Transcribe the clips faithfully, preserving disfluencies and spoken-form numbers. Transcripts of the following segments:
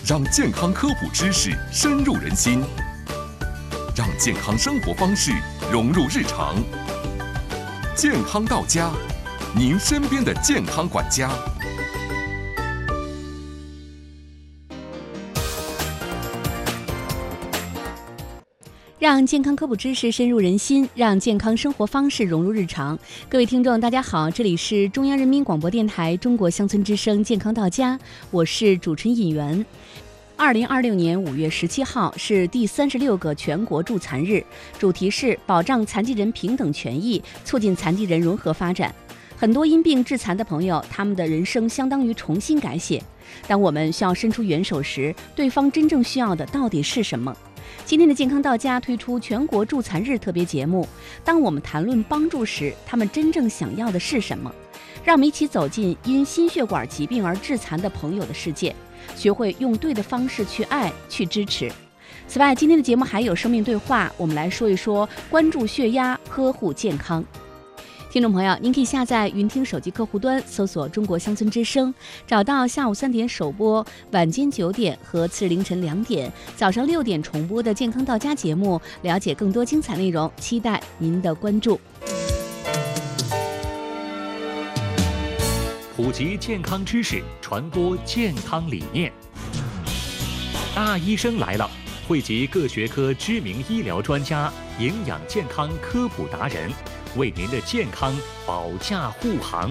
让健康科普知识深入人心，让健康生活方式融入日常。健康到家，您身边的健康管家。 让健康科普知识深入人心，让健康生活方式融入日常。各位听众大家好，这里是中央人民广播电台中国乡村之声健康到家，我是主持人尹媛。二零二六年五月十七号是第三十六个全国助残日，主题是保障残疾人平等权益，促进残疾人融合发展。很多因病致残的朋友，他们的人生相当于重新改写。当我们需要伸出援手时，对方真正需要的到底是什么？今天的健康到家推出全国助残日特别节目，当我们谈论帮助时，他们真正想要的是什么？让我们一起走进因心血管疾病而致残的朋友的世界，学会用对的方式去爱，去支持。此外，今天的节目还有生命对话，我们来说一说关注血压，呵护健康。听众朋友，您可以下载云听手机客户端，搜索中国乡村之声，找到下午三点首播、晚间九点和次日凌晨两点、早上六点重播的健康到家节目，了解更多精彩内容，期待您的关注。 普及健康知识，传播健康理念。大医生来了，汇集各学科知名医疗专家、营养健康科普达人，为您的健康保驾护航。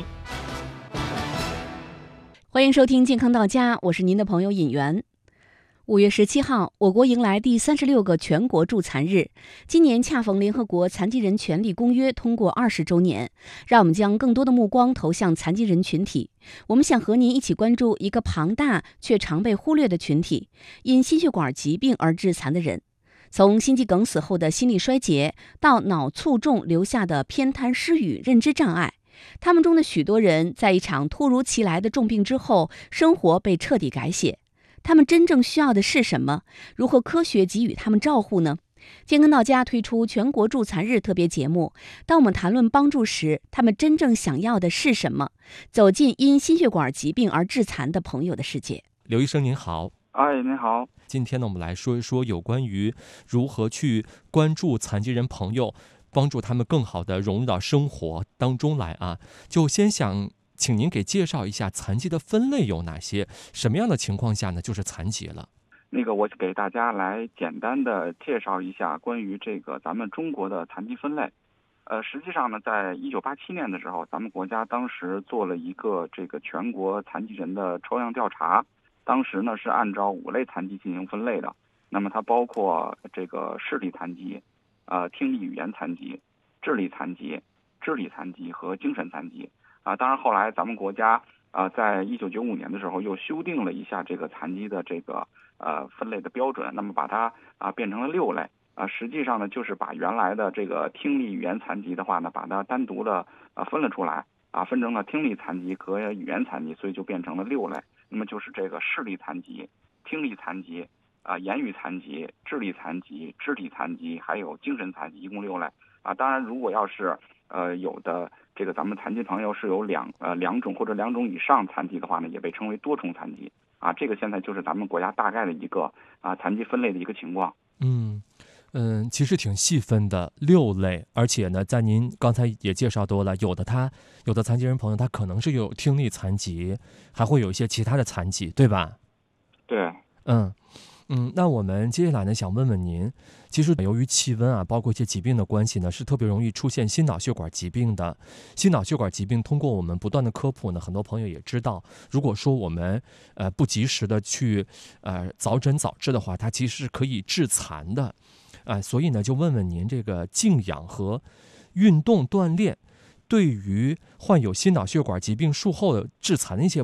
欢迎收听健康到家，我是您的朋友尹媛。五月十七号，我国迎来第三十六个全国助残日。今年恰逢联合国残疾人权利公约通过二十周年，让我们将更多的目光投向残疾人群体。我们想和您一起关注一个庞大却常被忽略的群体——因心血管疾病而致残的人。从心肌梗死后的心力衰竭，到脑卒中留下的偏瘫失语、认知障碍，他们中的许多人在一场突如其来的重病之后，生活被彻底改写。他们真正需要的是什么？如何科学给予他们照护呢？健康到家推出全国助残日特别节目，当我们谈论帮助时，他们真正想要的是什么？走进因心血管疾病而致残的朋友的世界。 刘医生您好。 哎，您好。 今天呢，我们来说一说有关于如何去关注残疾人朋友，帮助他们更好的融入到生活当中来啊。就先想请您给介绍一下残疾的分类有哪些，什么样的情况下呢就是残疾了？ 那个我给大家来简单的介绍一下关于这个咱们中国的残疾分类。呃，实际上呢，在一九八七年的时候，咱们国家当时做了一个这个全国残疾人的抽样调查，当时呢是按照五类残疾进行分类的。那么它包括这个视力残疾、呃听力语言残疾、智力残疾、智力残疾和精神残疾。啊，当然后来咱们国家啊，在一九九五年的时候又修订了一下这个残疾的这个呃分类的标准，那么把它啊变成了六类啊，实际上呢就是把原来的这个听力语言残疾的话呢，把它单独的啊分了出来啊，分成了听力残疾和语言残疾，所以就变成了六类。那么就是这个视力残疾、听力残疾啊、言语残疾、智力残疾、肢体残疾还有精神残疾，一共六类啊。当然，如果要是呃有的这个咱们残疾朋友是有两呃两种或者两种以上残疾的话呢，也被称为多重残疾啊。这个现在就是咱们国家大概的一个啊残疾分类的一个情况。 嗯嗯，其实挺细分的六类，而且呢，在您刚才也介绍多了，有的他有的残疾人朋友他可能是有听力残疾，还会有一些其他的残疾，对吧？ 对， 嗯。嗯，那我们接下来呢，想问问您，其实由于气温啊，包括一些疾病的关系呢，是特别容易出现心脑血管疾病的。心脑血管疾病通过我们不断的科普呢，很多朋友也知道，如果说我们呃不及时的去呃早诊早治的话，它其实是可以致残的。啊、呃，所以呢，就问问您，这个静养和运动锻炼对于患有心脑血管疾病术后的致残的一些